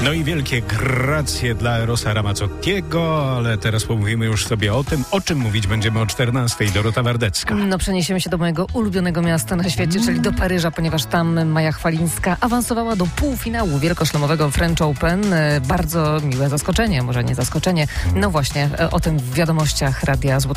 No i wielkie gracje dla Erosa Ramazzottiego, ale teraz pomówimy już sobie o tym, o czym mówić będziemy o 14:00. Dorota Wardecka. No przeniesiemy się do mojego ulubionego miasta na świecie, czyli do Paryża, ponieważ tam Maja Chwalińska awansowała do półfinału wielkoszlemowego French Open. Bardzo miłe zaskoczenie, może nie zaskoczenie. No właśnie, o tym w wiadomościach Radia Złote